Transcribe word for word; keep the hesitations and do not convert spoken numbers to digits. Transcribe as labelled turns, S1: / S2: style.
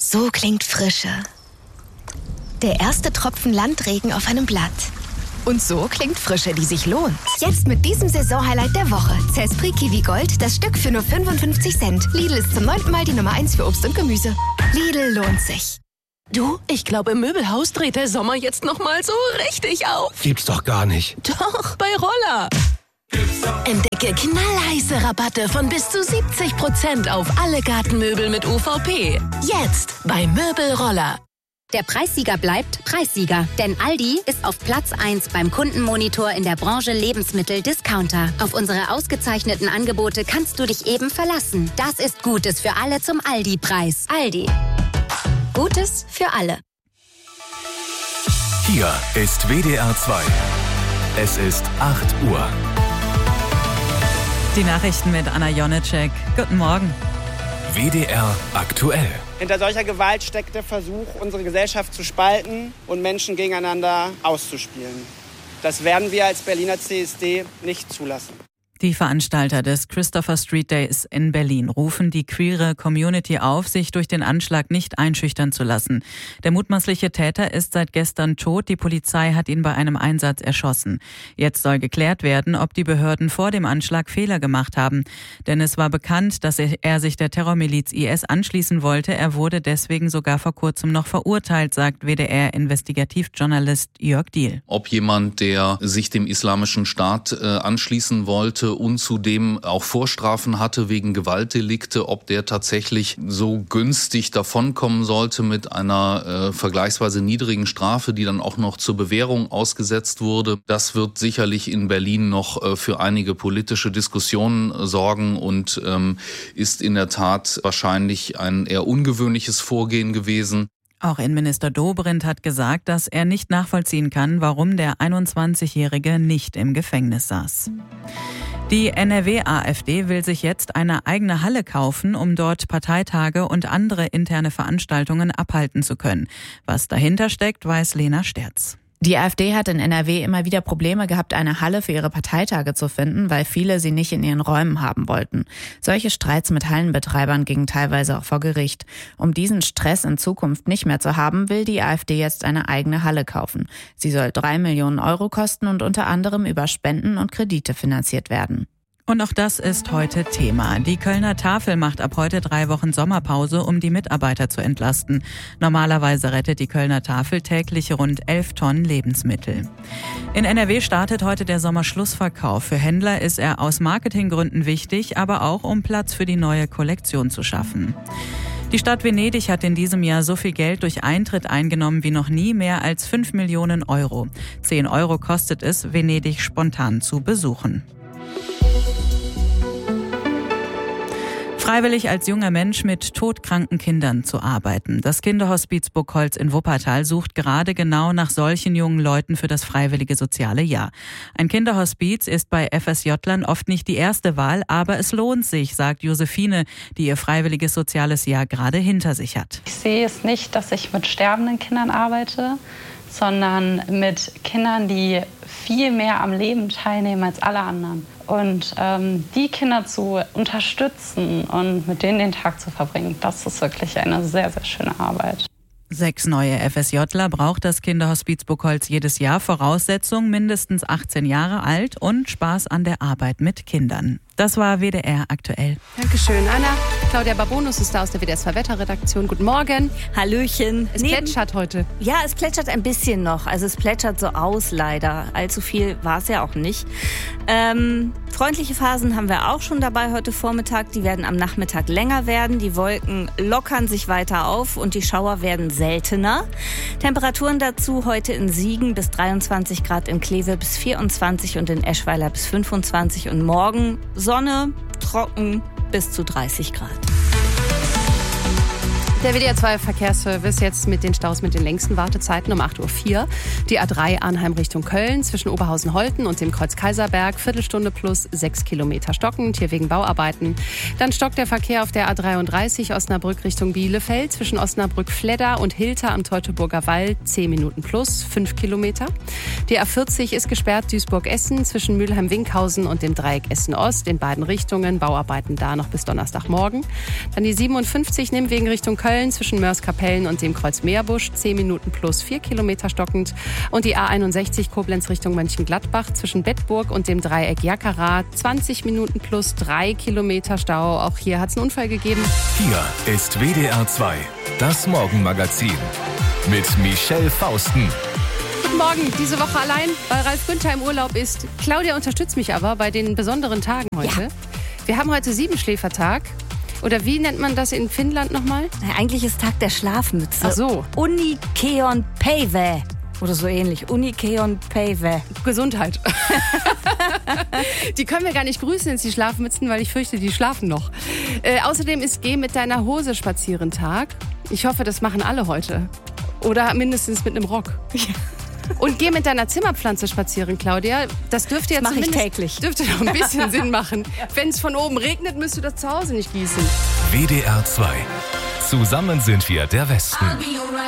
S1: So klingt Frische. Der erste Tropfen Landregen auf einem Blatt. Und so klingt Frische, die sich lohnt. Jetzt mit diesem Saisonhighlight der Woche. Zespri Kiwi Gold, das Stück für nur fünfundfünfzig Cent. Lidl ist zum neunten Mal die Nummer eins für Obst und Gemüse. Lidl lohnt sich.
S2: Du, ich glaube, im Möbelhaus dreht der Sommer jetzt noch mal so richtig auf.
S3: Gibt's doch gar nicht.
S2: Doch, bei Roller. Entdecke knallheiße Rabatte von bis zu siebzig Prozent auf alle Gartenmöbel mit U V P. Jetzt bei Möbelroller.
S4: Der Preissieger bleibt Preissieger, denn Aldi ist auf Platz eins beim Kundenmonitor in der Branche Lebensmittel-Discounter. Auf unsere ausgezeichneten Angebote kannst du dich eben verlassen. Das ist Gutes für alle zum Aldi-Preis. Aldi. Gutes für alle.
S5: Hier ist W D R zwei. Es ist acht Uhr.
S6: Die Nachrichten mit Anna Jonitschek. Guten Morgen.
S5: W D R aktuell.
S7: Hinter solcher Gewalt steckt der Versuch, unsere Gesellschaft zu spalten und Menschen gegeneinander auszuspielen. Das werden wir als Berliner C S D nicht zulassen.
S6: Die Veranstalter des Christopher Street Days in Berlin rufen die queere Community auf, sich durch den Anschlag nicht einschüchtern zu lassen. Der mutmaßliche Täter ist seit gestern tot. Die Polizei hat ihn bei einem Einsatz erschossen. Jetzt soll geklärt werden, ob die Behörden vor dem Anschlag Fehler gemacht haben. Denn es war bekannt, dass er sich der Terrormiliz I S anschließen wollte. Er wurde deswegen sogar vor kurzem noch verurteilt, sagt W D R-Investigativjournalist Jörg Diehl.
S8: Ob jemand, der sich dem Islamischen Staat äh, anschließen wollte, und zudem auch Vorstrafen hatte wegen Gewaltdelikte, ob der tatsächlich so günstig davonkommen sollte mit einer äh, vergleichsweise niedrigen Strafe, die dann auch noch zur Bewährung ausgesetzt wurde. Das wird sicherlich in Berlin noch äh, für einige politische Diskussionen äh, sorgen und ähm, ist in der Tat wahrscheinlich ein eher ungewöhnliches Vorgehen gewesen.
S6: Auch Innenminister Dobrindt hat gesagt, dass er nicht nachvollziehen kann, warum der einundzwanzigjährige nicht im Gefängnis saß. Die N R W-A f D will sich jetzt eine eigene Halle kaufen, um dort Parteitage und andere interne Veranstaltungen abhalten zu können. Was dahinter steckt, weiß Lena Sterz.
S9: Die AfD hat in N R W immer wieder Probleme gehabt, eine Halle für ihre Parteitage zu finden, weil viele sie nicht in ihren Räumen haben wollten. Solche Streits mit Hallenbetreibern gingen teilweise auch vor Gericht. Um diesen Stress in Zukunft nicht mehr zu haben, will die AfD jetzt eine eigene Halle kaufen. Sie soll drei Millionen Euro kosten und unter anderem über Spenden und Kredite finanziert werden.
S6: Und auch das ist heute Thema. Die Kölner Tafel macht ab heute drei Wochen Sommerpause, um die Mitarbeiter zu entlasten. Normalerweise rettet die Kölner Tafel täglich rund elf Tonnen Lebensmittel. In N R W startet heute der Sommerschlussverkauf. Für Händler ist er aus Marketinggründen wichtig, aber auch um Platz für die neue Kollektion zu schaffen. Die Stadt Venedig hat in diesem Jahr so viel Geld durch Eintritt eingenommen wie noch nie, mehr als fünf Millionen Euro. zehn Euro kostet es, Venedig spontan zu besuchen. Freiwillig als junger Mensch mit todkranken Kindern zu arbeiten. Das Kinderhospiz Burgholz in Wuppertal sucht gerade genau nach solchen jungen Leuten für das freiwillige soziale Jahr. Ein Kinderhospiz ist bei F S J-Lern oft nicht die erste Wahl, aber es lohnt sich, sagt Josephine, die ihr freiwilliges soziales Jahr gerade hinter sich hat.
S10: Ich sehe es nicht, dass ich mit sterbenden Kindern arbeite, sondern mit Kindern, die viel mehr am Leben teilnehmen als alle anderen. Und ähm, die Kinder zu unterstützen und mit denen den Tag zu verbringen, das ist wirklich eine sehr, sehr schöne Arbeit.
S6: Sechs neue F S Jler braucht das Kinderhospiz Burgholz jedes Jahr. Voraussetzung mindestens achtzehn Jahre alt und Spaß an der Arbeit mit Kindern. Das war W D R aktuell.
S11: Dankeschön, Anna. Claudia Babonus ist da aus der W D R zwei Wetterredaktion. Guten Morgen.
S12: Hallöchen.
S11: Es Neben, plätschert heute.
S12: Ja, es plätschert ein bisschen noch. Also es plätschert so aus, leider. Allzu viel war es ja auch nicht. Ähm, freundliche Phasen haben wir auch schon dabei heute Vormittag. Die werden am Nachmittag länger werden. Die Wolken lockern sich weiter auf und die Schauer werden seltener. Temperaturen dazu heute in Siegen bis dreiundzwanzig Grad, in Kleve bis vierundzwanzig und in Eschweiler bis fünfundzwanzig und morgen Sonne, trocken bis zu dreißig Grad.
S11: Der W D R zwei Verkehrsservice jetzt mit den Staus mit den längsten Wartezeiten um acht Uhr vier. Die A drei Arnheim Richtung Köln zwischen Oberhausen-Holten und dem Kreuz Kaiserberg. Viertelstunde plus sechs Kilometer stockend, hier wegen Bauarbeiten. Dann stockt der Verkehr auf der A dreiunddreißig Osnabrück Richtung Bielefeld zwischen Osnabrück-Fledder und Hilter am Teutoburger Wald. zehn Minuten plus, fünf Kilometer. Die A vierzig ist gesperrt Duisburg-Essen zwischen Mülheim-Winkhausen und dem Dreieck Essen-Ost. In beiden Richtungen Bauarbeiten da noch bis Donnerstagmorgen. Dann die siebenundfünfzig Nimwegen Richtung Köln Köln zwischen Mörs-Kapellen und dem Kreuz Meerbusch, zehn Minuten plus vier Kilometer stockend. Und die A einundsechzig Koblenz Richtung Mönchengladbach zwischen Bedburg und dem Dreieck Jackerat, zwanzig Minuten plus drei Kilometer Stau. Auch hier hat es einen Unfall gegeben.
S5: Hier ist W D R zwei, das Morgenmagazin mit Michelle Fausten.
S11: Guten Morgen, diese Woche allein, weil Ralf Günther im Urlaub ist. Claudia unterstützt mich aber bei den besonderen Tagen heute. Ja. Wir haben heute Siebenschläfertag. Oder wie nennt man das in Finnland nochmal?
S12: Eigentlich ist Tag der Schlafmütze.
S11: Ach so.
S12: Unikeon Päivä. Oder so ähnlich. Unikeon Päivä.
S11: Gesundheit. Die können wir gar nicht grüßen, jetzt die Schlafmützen, weil ich fürchte, die schlafen noch. Äh, außerdem ist Geh mit deiner Hose spazieren Tag. Ich hoffe, das machen alle heute. Oder mindestens mit einem Rock. Ja. Und geh mit deiner Zimmerpflanze spazieren, Claudia. Das dürfte ja
S12: das
S11: zumindest
S12: ich täglich.
S11: Dürfte doch ein bisschen Sinn machen. Wenn es von oben regnet, müsst du das zu Hause nicht gießen.
S5: W D R zwei. Zusammen sind wir der Westen.